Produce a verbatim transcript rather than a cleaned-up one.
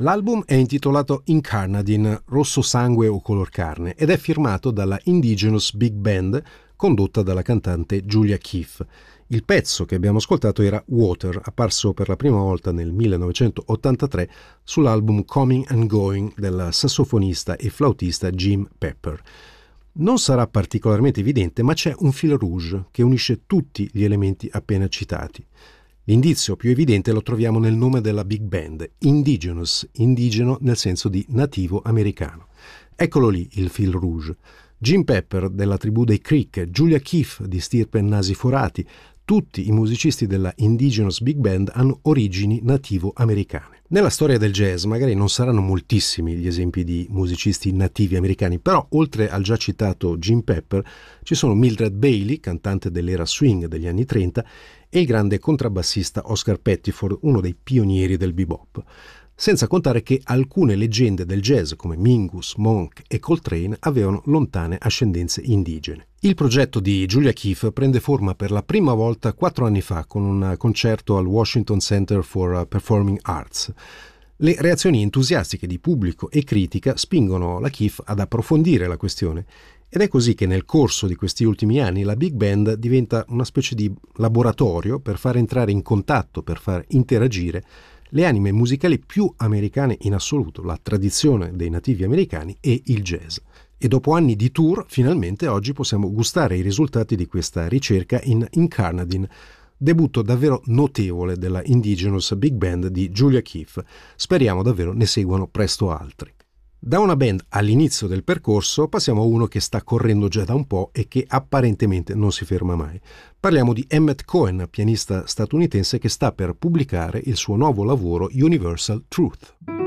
L'album è intitolato Incarnadine, rosso sangue o color carne, ed è firmato dalla Indigenous Big Band condotta dalla cantante Julia Keefe. Il pezzo che abbiamo ascoltato era Water, apparso per la prima volta nel millenovecentottantatré sull'album Coming and Going del sassofonista e flautista Jim Pepper. Non sarà particolarmente evidente, ma c'è un fil rouge che unisce tutti gli elementi appena citati. L'indizio più evidente lo troviamo nel nome della big band, Indigenous, indigeno nel senso di nativo americano. Eccolo lì il fil rouge. Jim Pepper della tribù dei Creek, Julia Keefe di stirpe nasi forati, tutti i musicisti della Indigenous Big Band hanno origini nativo-americane. Nella storia del jazz magari non saranno moltissimi gli esempi di musicisti nativi americani, però oltre al già citato Jim Pepper ci sono Mildred Bailey, cantante dell'era swing degli anni trenta, e il grande contrabbassista Oscar Pettiford, uno dei pionieri del bebop. Senza contare che alcune leggende del jazz come Mingus, Monk e Coltrane avevano lontane ascendenze indigene. Il progetto di Julia Keefe prende forma per la prima volta quattro anni fa con un concerto al Washington Center for Performing Arts. Le reazioni entusiastiche di pubblico e critica spingono la Keefe ad approfondire la questione, ed è così che nel corso di questi ultimi anni la big band diventa una specie di laboratorio per far entrare in contatto, per far interagire le anime musicali più americane in assoluto, la tradizione dei nativi americani e il jazz. E dopo anni di tour, finalmente oggi possiamo gustare i risultati di questa ricerca in Incarnadine, debutto davvero notevole della Indigenous Big Band di Julia Keefe. Speriamo davvero ne seguano presto altri. Da una band all'inizio del percorso passiamo a uno che sta correndo già da un po' e che apparentemente non si ferma mai. Parliamo di Emmett Cohen, pianista statunitense che sta per pubblicare il suo nuovo lavoro Universal Truth.